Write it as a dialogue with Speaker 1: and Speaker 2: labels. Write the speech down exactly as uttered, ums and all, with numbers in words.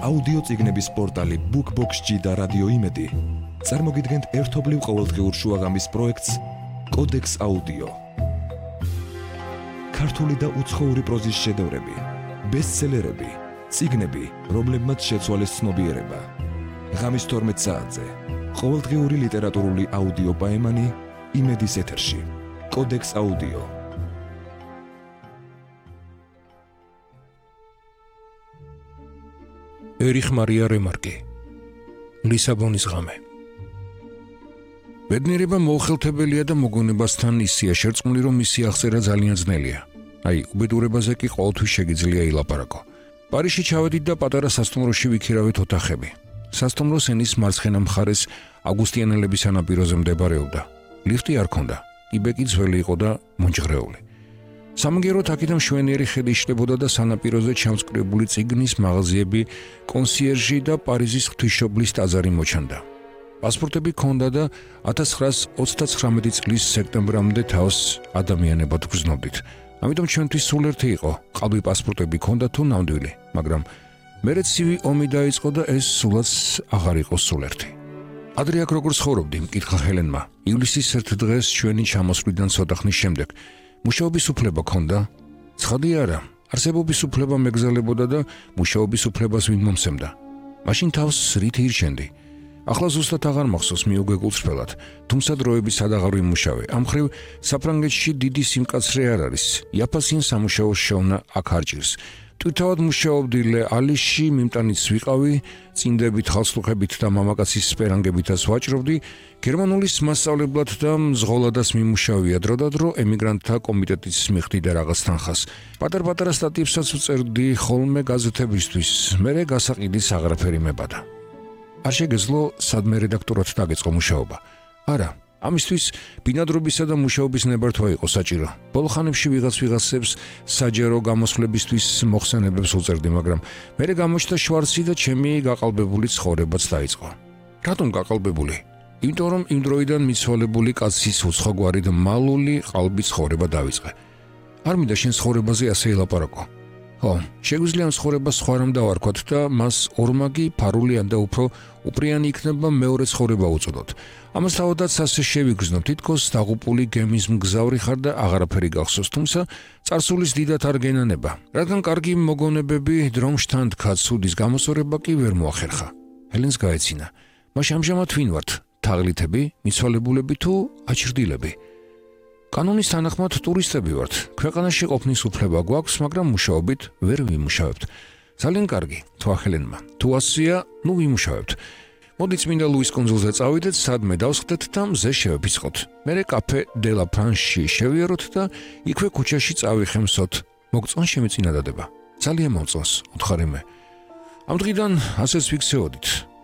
Speaker 1: აუდიო წიგნების პორტალი BookBox-G და რადიო იმედი წარმოგიდგენთ ერთობლივ ყოველდღიურ შუაღამის პროექტს კოდექს აუდიო. ქართული და უცხოური პროზის შედევრები, ბესტსელერები, წიგნები, რომლებმაც შეცვალეს ცნობიერება. ღამის თორმეტ საათზე ყოველდღიური ლიტერატურული აუდიო პაემანი იმედის ეთერში. კოდექს აუდიო.
Speaker 2: ერიხ მარია რემარკი, ლისაბონის ღამე. ბედნიერება მოუხელთებელია და მოგონებასთან ისეა შერწყმული, რომ მისი აღწერა ძალიან ძნელია. აი, უბედურებაზე კი ყოველთვის შეგიძლია ილაპარაკო. პარიზში ჩავედით და პატარა სასტუმროში ვიქირავეთ ოთახები. სასტუმროს ენის მარცხენა მხარეს აგვისტიანელების სანაპიროზე მდებარეობდა. ლიფტი არ ქონდა. კიბე კი ძველი იყო და მონჯღრეული. სამგეროთ აქედან მშვენიერი ხედი იშლებოდა და სანაპიროზე ჩამწკრივებული წიგნის მაღაზიები, კონსიერჟი და პარიზის ღვთისმშობლის ტაძარი მოჩანდა. პასპორტები ქონდა და ათას ცხრაას ოცდაცხრამეტი წლის სექტემბრამდე თავს ადამიანებად ვგრძნობდით. ამიტომ ჩვენთვის სულ ერთი იყო, ყალბი პასპორტები ქონდა თუ ნამდვილი, მაგრამ მერე ცივი ომი დაიწყო და ეს სულაც აღარ იყო სულ ერთი. ადრე აქ როგორ ცხოვრობდი, მკითხა ჰელენმა. ივლისის ერთ დღეს ჩვენი ჩამოსვლიდან ცოტა ხნის შემდეგ. მუშაობის უფლება ქონდა? ცხადი არა, არსებობის უფლება მეგზალებოდა და მუშაობის უფლებას ვინ მომსემდა. მაშინ თავს რით ირჩენდი? ახლა ზუსტად აღარ მახსოვს მიუგეგულწრფელად, თუმცა დროები სადაღარ ვიმუშავე. ამ მხრივ საფრანგეთში დიდი სიმკაცრე არ არის. იაფასინ სამუშაო შევნა აქ არ ჭირს. ტვირთავად მუშაობდი ლე ალიში, მიმტანიც ვიყავი, წინდებით, ხალხსლუხებით და მამაკაცის სპერანგებითაც ვაჭრობდი, გერმანულის მასწავლებლად და მზღოლადას მიმუშავია დროდადრო ემიგრანტთა კომიტეტის მიხდი და რაღაც თანხას. პატარ-პატარა სტატიებსაც ვწერდი ხოლმე გაზეთებისთვის, მერე გასაყიდის აღარაფერი მებადა. არ შეგეძლო სადმე რედაქტორად დაგეწყო მუშაობა. არა, ამისთვის ბინადრობისა და მუშაობის ნებართვა იყო საჭირო. ბოლო ხანებში ვიღაც ვიღაცებს საჯარო გამოსვლებისთვის მოხსენებებს უწერდი, მაგრამ მერე გამოჩნდა შვარცი და ჩემი გაყალბებული ცხოვრებაც დაიწყო. რატომ გაყალბებული? იმიტომ რომ იმ დროიდან მიცვალებული კაცის უცხოგვარი და მალული ყალბი ცხოვრება დავიწყე. არ მინდა შენ ცხოვრებაზე ასე ელაპარაკო. ხო, შეგვიძლია ცხოვრება სხვა რამ დავარქვათ და მას ორმაგი, ფარული ან და უფრო უპრიანი იქნება მეორე ცხოვრება უწოდოთ. ამას თავადაც ასე შევიგრძნო, თითქოს დაღუპული გემის მგზავრი ხარ და აღარაფერი გახსოვს, თუმცა წარსულის დიდად არ გენანება, რადგან კარგი მოგონებები დრომშთან დგა, ცუდის გამოსწორება კი ვერ მოახერხა. ჰელენს გაეცინა. მაშ ამჟამად ვინ ვართ? თაღლითები, მიცვალებულები თუ აჩრდილები? კანონის თანახმად ტურისტები ვართ. ქვეყანაში ყოფნის უფლება გვაქვს, მაგრამ მუშაობით ვერ ვიმუშავებთ. ძალიან კარგი, თქვა ჰელენმა. თუ ასეა, ნუ ვიმუშავებთ. მოდი წმინდა ლუის კუნძულზე წავიდეთ, სადმე დავსხდეთ და მზე შევეფიცხოთ. მერე კაფე დე ლა ფრანში შევიაროთ და იქვე ქუჩაში წავიხემსოთ. მოგწონს შემეწინადადება? ძალიან მომწონს, უთხარი მე. ამ დღიდან ასეც ვიქცეოდით.